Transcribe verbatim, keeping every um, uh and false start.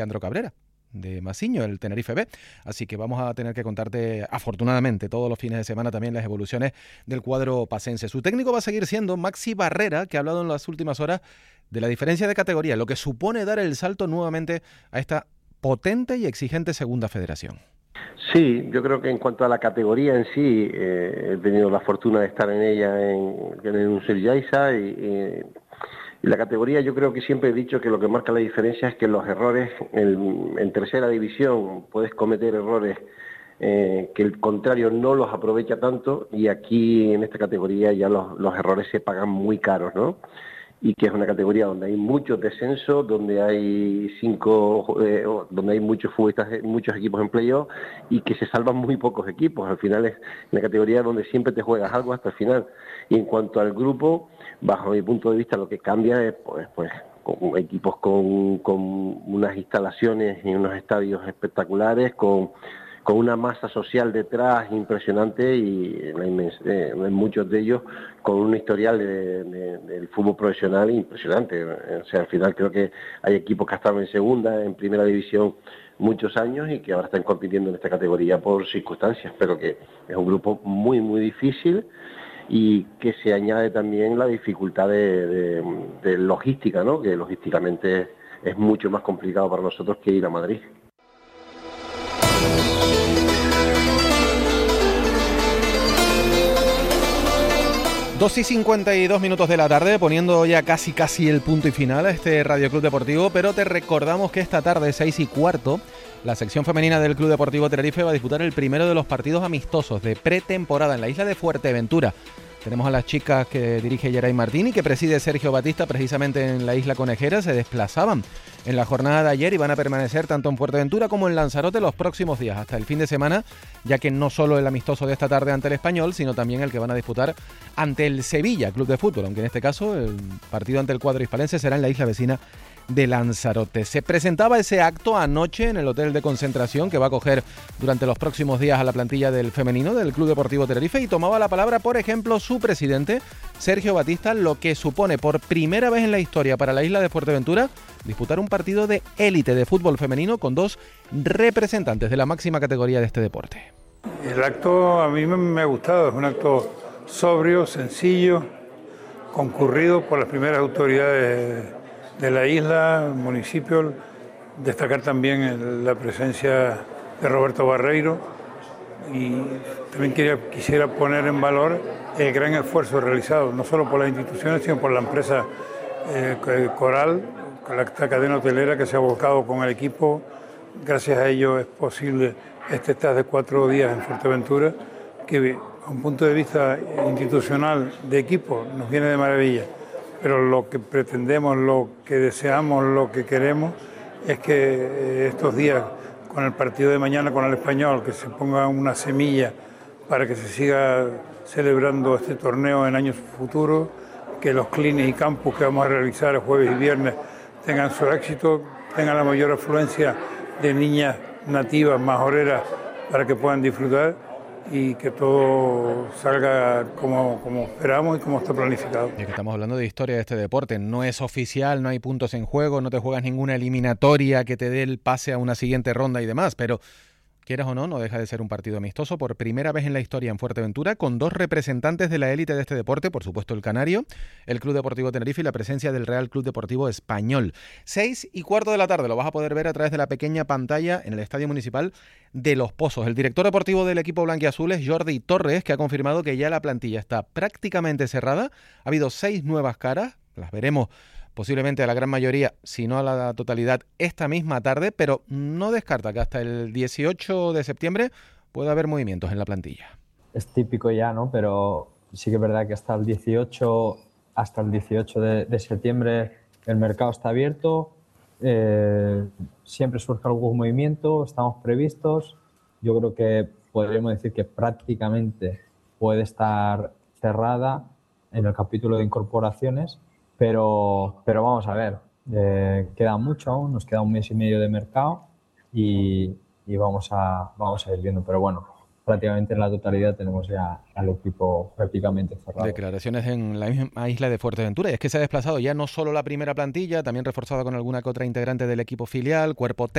Leandro Cabrera, de Masiño, el Tenerife B. Así que vamos a tener que contarte, afortunadamente, todos los fines de semana también las evoluciones del cuadro pacense. Su técnico va a seguir siendo Maxi Barrera, que ha hablado en las últimas horas de la diferencia de categoría, lo que supone dar el salto nuevamente a esta potente y exigente segunda federación. Sí, yo creo que en cuanto a la categoría en sí, eh, he tenido la fortuna de estar en ella en, en el Unsur Yaiza y, y, y la categoría, yo creo que siempre he dicho que lo que marca la diferencia es que los errores en, en tercera división puedes cometer errores eh, que el contrario no los aprovecha tanto, y aquí en esta categoría ya los, los errores se pagan muy caros, ¿no? Y que es una categoría donde hay muchos descensos, donde hay cinco, eh, donde hay muchos futbolistas, muchos equipos en playoff, y que se salvan muy pocos equipos. Al final es una categoría donde siempre te juegas algo hasta el final. Y en cuanto al grupo, bajo mi punto de vista, lo que cambia es pues, pues con equipos con, con unas instalaciones y unos estadios espectaculares, con con una masa social detrás impresionante, y en, eh, en muchos de ellos con un historial de, de, del fútbol profesional impresionante. O sea, al final creo que hay equipos que estaban en segunda, en primera división muchos años y que ahora están compitiendo en esta categoría por circunstancias, pero que es un grupo muy, muy difícil, y que se añade también la dificultad de, de, de logística, ¿no? Que logísticamente es mucho más complicado para nosotros que ir a Madrid. dos y cincuenta y dos minutos de la tarde, poniendo ya casi casi el punto y final a este Radio Club Deportivo, pero te recordamos que esta tarde, seis y cuarto, la sección femenina del Club Deportivo Tenerife va a disputar el primero de los partidos amistosos de pretemporada en la isla de Fuerteventura. Tenemos a las chicas que dirige Geray Martín y que preside Sergio Batista, precisamente en la isla Conejera. Se desplazaban en la jornada de ayer y van a permanecer tanto en Fuerteventura como en Lanzarote los próximos días, hasta el fin de semana, ya que no solo el amistoso de esta tarde ante el Español, sino también el que van a disputar ante el Sevilla Club de Fútbol, aunque en este caso el partido ante el cuadro hispalense será en la isla vecina de Lanzarote. Se presentaba ese acto anoche en el hotel de concentración que va a acoger durante los próximos días a la plantilla del femenino del Club Deportivo Tenerife, y tomaba la palabra, por ejemplo, su presidente, Sergio Batista, lo que supone por primera vez en la historia para la isla de Fuerteventura disputar un partido de élite de fútbol femenino con dos representantes de la máxima categoría de este deporte. El acto a mí me ha gustado, es un acto sobrio, sencillo, concurrido por las primeras autoridades de la isla, municipio. Destacar también la presencia de Roberto Barreiro, y también quería, quisiera poner en valor el gran esfuerzo realizado, no solo por las instituciones, sino por la empresa eh, Coral, con la cadena hotelera que se ha volcado con el equipo. Gracias a ello es posible este stage de cuatro días en Fuerteventura, que a un punto de vista institucional de equipo nos viene de maravilla. Pero lo que pretendemos, lo que deseamos, lo que queremos es que estos días, con el partido de mañana con el Español, que se ponga una semilla para que se siga celebrando este torneo en años futuros, que los clinics y campus que vamos a realizar el jueves y viernes tengan su éxito, tengan la mayor afluencia de niñas nativas, majoreras, para que puedan disfrutar, y que todo salga como, como esperamos y como está planificado. Ya que estamos hablando de historia de este deporte, no es oficial, no hay puntos en juego, no te juegas ninguna eliminatoria que te dé el pase a una siguiente ronda y demás, pero quieras o no, no deja de ser un partido amistoso por primera vez en la historia en Fuerteventura, con dos representantes de la élite de este deporte, por supuesto el Canario, el Club Deportivo Tenerife y la presencia del Real Club Deportivo Español. Seis y cuarto de la tarde, lo vas a poder ver a través de la pequeña pantalla en el Estadio Municipal de Los Pozos. El director deportivo del equipo blanquiazul es Jordi Torres, que ha confirmado que ya la plantilla está prácticamente cerrada. Ha habido seis nuevas caras, las veremos posiblemente a la gran mayoría, si no a la totalidad, esta misma tarde, pero no descarta que hasta el dieciocho de septiembre pueda haber movimientos en la plantilla. Es típico ya, ¿no? Pero sí que es verdad que hasta el dieciocho, hasta el dieciocho de, de septiembre el mercado está abierto, eh, siempre surge algún movimiento, estamos previstos. Yo creo que podríamos decir que prácticamente puede estar cerrada en el capítulo de incorporaciones. Pero, pero vamos a ver, eh, queda mucho aún, nos queda un mes y medio de mercado y, y vamos, a, vamos a ir viendo. Pero bueno, prácticamente en la totalidad tenemos ya al equipo prácticamente cerrado. Declaraciones en la misma isla de Fuerteventura. Y es que se ha desplazado ya no solo la primera plantilla, también reforzada con alguna que otra integrante del equipo filial, cuerpo técnico